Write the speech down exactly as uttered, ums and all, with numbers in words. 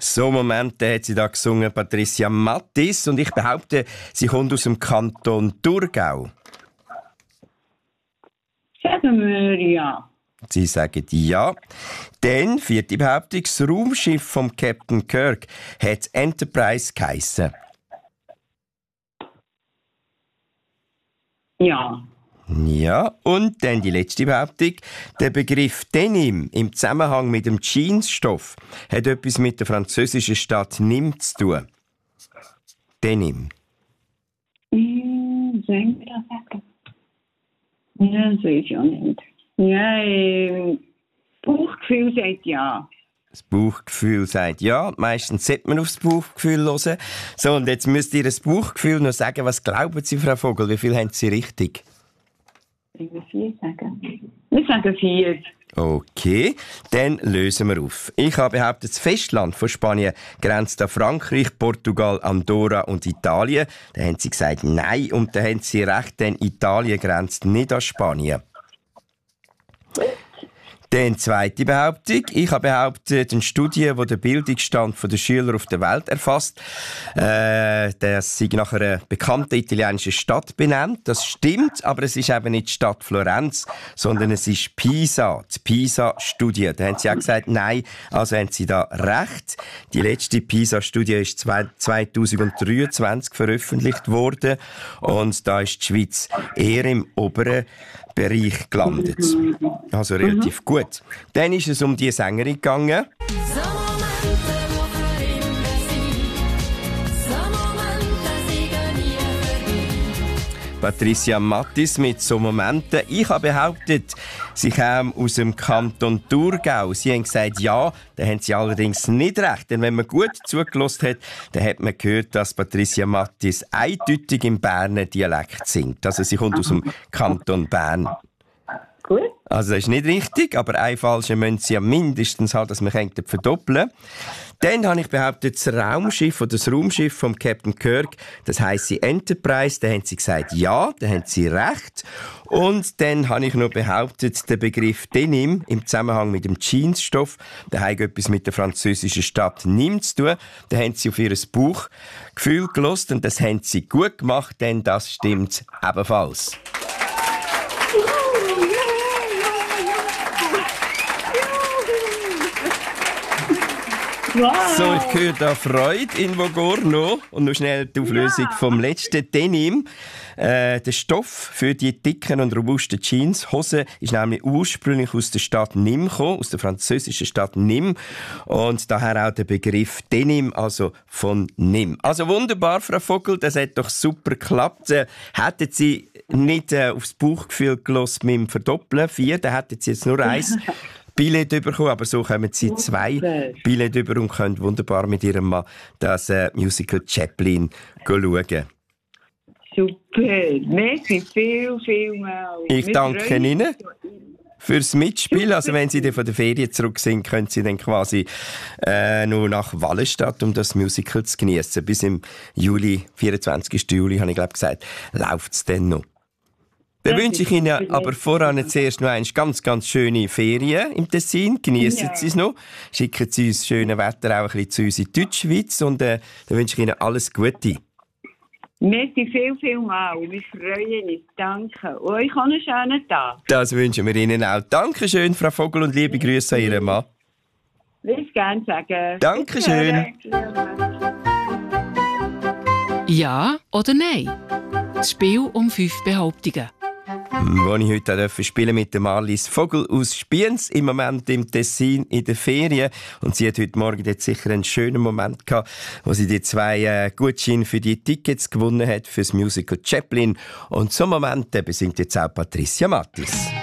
So Momente hat sie da gesungen, Patricia Mattis. Und ich behaupte, sie kommt aus dem Kanton Thurgau. Sagen wir ja. Sie sagen ja. Dann, vierte Behauptung, das Raumschiff vom Captain Kirk hat Enterprise geheissen. Ja. Ja, und dann die letzte Behauptung. Der Begriff Denim im Zusammenhang mit dem Jeansstoff hat etwas mit der französischen Stadt Nîmes zu tun. Denim. Hm, soll ich das sagen? Ja, das weiß ich auch nicht. Ja, ähm, Bauchgefühl sagt ja. Das Bauchgefühl sagt ja. Meistens sollte man aufs Bauchgefühl hören. So, und jetzt müsst ihr das Bauchgefühl noch sagen. Was glauben Sie, Frau Vogel? Wie viel haben Sie richtig? Ich will vier sagen. Wir sagen vier. Okay, dann lösen wir auf. Ich habe behauptet, das Festland von Spanien grenzt an Frankreich, Portugal, Andorra und Italien. Da haben Sie gesagt nein und da haben Sie recht, denn Italien grenzt nicht an Spanien. Dann zweite Behauptung. Ich habe behauptet, eine Studie, die den Bildungsstand der Schüler auf der Welt erfasst, äh, das sei nach einer bekannten italienischen Stadt benannt. Das stimmt, aber es ist eben nicht die Stadt Florenz, sondern es ist Pisa, die Pisa-Studie. Da haben Sie auch gesagt, nein, also haben Sie da recht. Die letzte Pisa-Studie ist zweitausenddreiundzwanzig veröffentlicht worden und da ist die Schweiz eher im oberen Bereich gelandet. Also relativ mhm. gut. Dann ist es um die Sängerin gegangen. So Momente, wo verrinnen sind. So Momente, sie gehen nie vorbei. Patricia Mattis mit so Momenten. Ich habe behauptet, sie käme aus dem Kanton Thurgau. Sie haben gesagt ja, da haben sie allerdings nicht recht. Denn wenn man gut zugelassen hat, dann hat man gehört, dass Patricia Mattis eindeutig im Berner Dialekt singt. Also sie kommt aus dem Kanton Bern. Gut. Also das ist nicht richtig, aber ein falscher müssen sie ja mindestens haben, dass man verdoppeln kann. Dann habe ich behauptet, das Raumschiff oder das Raumschiff vom Captain Kirk, das heisst Enterprise, da haben sie gesagt ja, da haben sie recht. Und dann habe ich noch behauptet, der Begriff Denim im Zusammenhang mit dem Jeansstoff, der hat etwas mit der französischen Stadt Nîmes zu tun. Da haben sie auf ihr Bauchgefühl gehört und das haben sie gut gemacht, denn das stimmt ebenfalls. Wow. So, ich höre da Freude in Vogorno. Und noch schnell die Auflösung ja. vom letzten Denim. Äh, der Stoff für die dicken und robusten Jeans, Hosen, ist nämlich ursprünglich aus der Stadt Nîmes gekommen, aus der französischen Stadt Nîmes. Und daher auch der Begriff Denim, also von Nîmes. Also wunderbar, Frau Vogel, das hat doch super geklappt. Äh, hätten Sie nicht äh, aufs Bauchgefühl gelassen mit dem Verdoppeln, vier, dann hätten Sie jetzt nur eins. Billett bekommen, aber so kommen sie zwei Billett über und können wunderbar mit ihrem Mann das äh, Musical Chaplin schauen. Super, merci viel, viel mal. Ich Wir danke Ihnen fürs Mitspielen. Also wenn Sie dann von der Ferien zurück sind, können Sie dann quasi äh, nur nach Wallenstadt, um das Musical zu genießen. Bis im Juli, vierundzwanzigsten Juli, habe ich glaube gesagt, läuft es dann noch. Dann das wünsche ich Ihnen aber voran zuerst noch eine ganz, ganz schöne Ferien im Tessin. Genießen ja. Sie es noch. Schicken Sie uns schönes Wetter auch ein bisschen zu uns in Deutschschweiz. Und äh, dann wünsche ich Ihnen alles Gute. Merci viel, viel mal. Wir freuen uns. Danke. Und euch auch einen schönen Tag. Das wünschen wir Ihnen auch. Dankeschön, Frau Vogel, und liebe Grüße an Ihren Mann. Ich will gerne sagen. Dankeschön. Ja oder nein? Das Spiel um fünf Behauptungen. Wo ich heute spielen mit der Marlies Vogel aus Spiens, im Moment im Tessin in der Ferien. Und sie hat heute Morgen jetzt sicher einen schönen Moment gehabt, wo sie die zwei äh, Gutscheine für die Tickets gewonnen hat für das Musical Chaplin. Und so Momente besingt jetzt auch Patricia Mattis.